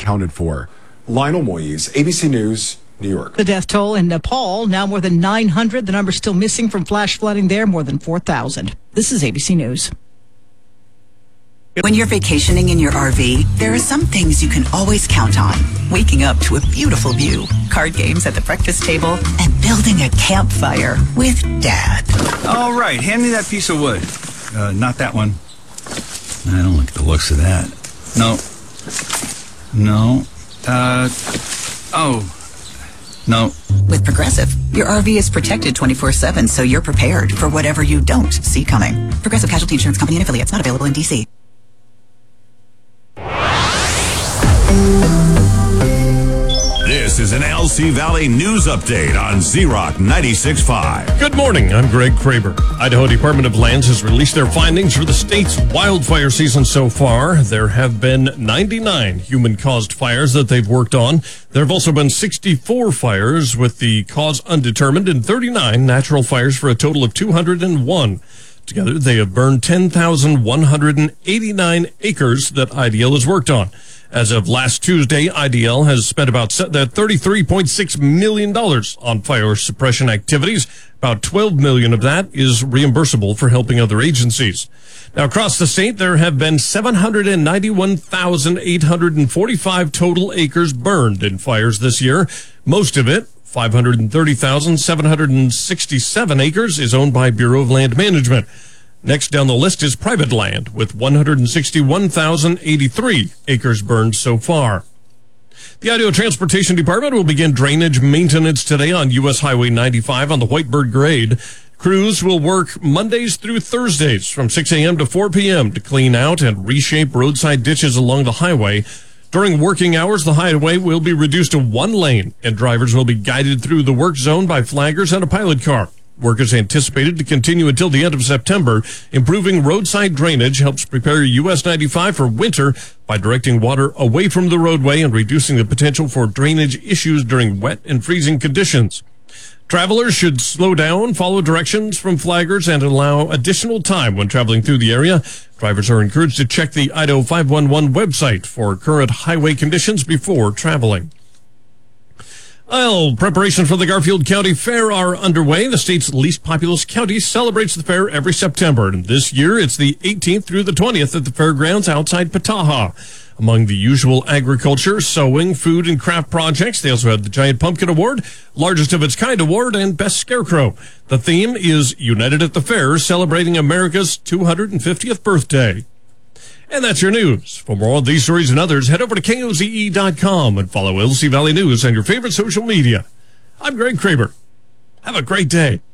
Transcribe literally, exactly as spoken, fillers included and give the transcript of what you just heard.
accounted for. Lionel Moyes, A B C News, New York. The death toll in Nepal, now more than nine hundred. The number still missing from flash flooding there, more than four thousand. This is A B C News. When you're vacationing in your R V, there are some things you can always count on. Waking up to a beautiful view, card games at the breakfast table, and building a campfire with Dad. All right, hand me that piece of wood. Uh, not that one. I don't like the looks of that. No. No. Uh, oh. No. With Progressive, your R V is protected twenty-four seven, so you're prepared for whatever you don't see coming. Progressive Casualty Insurance Company and affiliates, not available in D C. This is an L C Valley News Update on Z-Rock ninety-six point five. Good morning, I'm Greg Kraber. Idaho Department of Lands has released their findings for the state's wildfire season so far. There have been ninety-nine human-caused fires that they've worked on. There have also been sixty-four fires with the cause undetermined and thirty-nine natural fires for a total of two hundred one. Together, they have burned ten thousand one hundred eighty-nine acres that I D L has worked on. As of last Tuesday, I D L has spent about thirty-three point six million dollars on fire suppression activities. About twelve million dollars of that is reimbursable for helping other agencies. Now, across the state, there have been seven hundred ninety-one thousand eight hundred forty-five total acres burned in fires this year. Most of it, five hundred thirty thousand seven hundred sixty-seven acres, is owned by Bureau of Land Management. Next down the list is private land, with one hundred sixty-one thousand eighty-three acres burned so far. The Idaho Transportation Department will begin drainage maintenance today on U S Highway ninety-five on the Whitebird grade. Crews will work Mondays through Thursdays from six a.m. to four p.m. to clean out and reshape roadside ditches along the highway. During working hours, the highway will be reduced to one lane, and drivers will be guided through the work zone by flaggers and a pilot car. Work is anticipated to continue until the end of September. Improving roadside drainage helps prepare U S ninety-five for winter by directing water away from the roadway and reducing the potential for drainage issues during wet and freezing conditions. Travelers should slow down, follow directions from flaggers, and allow additional time when traveling through the area. Drivers are encouraged to check the Idaho five one one website for current highway conditions before traveling. Well, preparations for the Garfield County Fair are underway. The state's least populous county celebrates the fair every September, and this year it's the eighteenth through the twentieth at the fairgrounds outside Petaha. Among the usual agriculture, sewing, food, and craft projects, they also had the Giant Pumpkin Award, largest of its kind award, and Best Scarecrow. The theme is United at the Fair, celebrating America's two hundred fiftieth birthday. And that's your news. For more of these stories and others, head over to K O Z E dot com and follow L C Valley News on your favorite social media. I'm Greg Kraber. Have a great day.